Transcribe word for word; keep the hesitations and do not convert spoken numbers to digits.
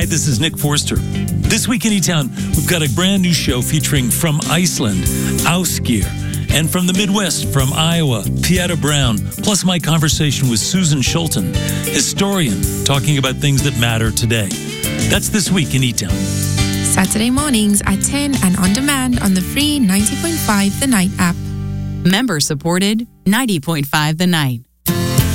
Hi, this is Nick Forster. This week in E-Town, we've got a brand new show featuring from Iceland, Ásgeir, and from the Midwest, from Iowa, Pieta Brown, plus my conversation with Susan Schulten, historian, talking about things that matter today. That's this week in E-Town. Saturday mornings at ten and on demand on the free ninety point five The Night app. Member supported ninety point five The Night.